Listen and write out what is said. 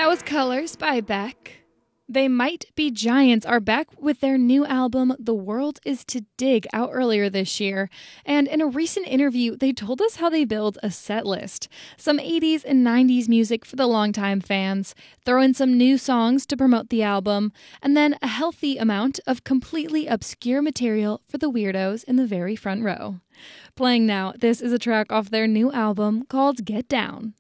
was Colors by Beck. They Might Be Giants are back with their new album, The World Is to Dig, out earlier this year. And in a recent interview, they told us how they build a set list. Some 80s and 90s music for the longtime fans, throw in some new songs to promote the album, and then a healthy amount of completely obscure material for the weirdos in the very front row. Playing now, this is a track off their new album called Get Down.